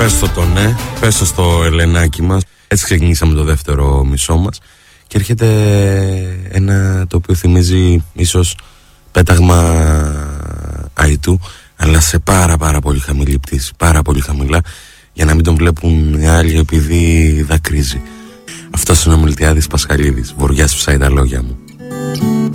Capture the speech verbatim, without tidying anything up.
Πες το το ναι, πες το στο Ελενάκι μας. Έτσι ξεκινήσαμε το δεύτερο μισό μας. Και έρχεται ένα το οποίο θυμίζει ίσως πέταγμα αητού, αλλά σε πάρα πάρα πολύ χαμηλή πτήση, πάρα πολύ χαμηλά, για να μην τον βλέπουν οι άλλοι επειδή δακρύζει. Αυτός είναι ο Μιλτιάδης Πασχαλίδης, Βοριάς ψάει τα λόγια μου.